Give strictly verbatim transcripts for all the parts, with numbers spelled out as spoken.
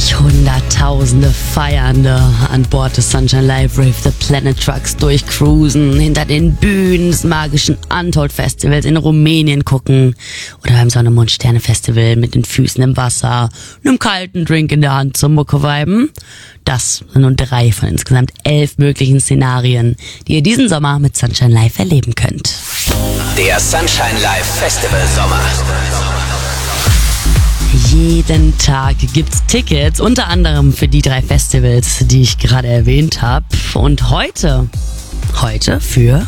durch Hunderttausende Feiernde an Bord des Sunshine Live Rave the Planet Trucks durchcruisen, hinter den Bühnen des magischen Untold Festivals in Rumänien gucken oder beim Sonne, Mond, Sterne Festival mit den Füßen im Wasser und einem kalten Drink in der Hand zum Mucke viben. Das sind nur drei von insgesamt elf möglichen Szenarien, die ihr diesen Sommer mit Sunshine Live erleben könnt. Der Sunshine Live Festival Sommer. Jeden Tag gibt's Tickets, unter anderem für die drei Festivals, die ich gerade erwähnt habe. Und heute, heute für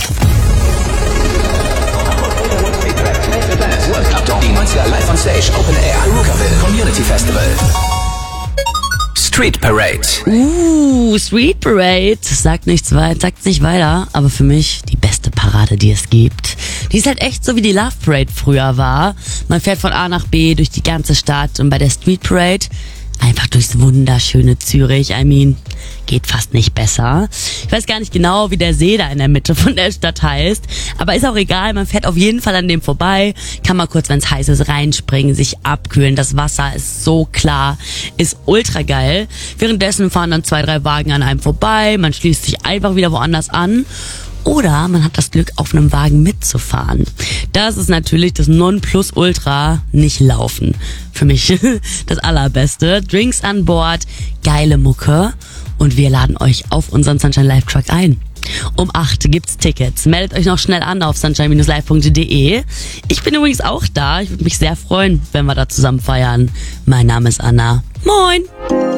Die neunziger Live on Stage Open Air Rookerville Community Festival. Street Parade. Uh, Street Parade. Sagt nichts weiter, sagt's nicht weiter, aber für mich die beste Parade, die es gibt. Die ist halt echt so, wie die Love Parade früher war. Man fährt von A nach B durch die ganze Stadt und bei der Street Parade einfach durchs wunderschöne Zürich. I mean, geht fast nicht besser. Ich weiß gar nicht genau, wie der See da in der Mitte von der Stadt heißt, aber ist auch egal, man fährt auf jeden Fall an dem vorbei, kann mal kurz, wenn es heiß ist, reinspringen, sich abkühlen. Das Wasser ist so klar, ist ultra geil. Währenddessen fahren dann zwei, drei Wagen an einem vorbei, man schließt sich einfach wieder woanders an. Oder man hat das Glück, auf einem Wagen mitzufahren. Das ist natürlich das Nonplusultra, nicht laufen. Für mich das Allerbeste. Drinks an Bord, geile Mucke und wir laden euch auf unseren Sunshine Live Truck ein. Um acht gibt's Tickets. Meldet euch noch schnell an auf sunshine live punkt de. Ich bin übrigens auch da. Ich würde mich sehr freuen, wenn wir da zusammen feiern. Mein Name ist Anna. Moin!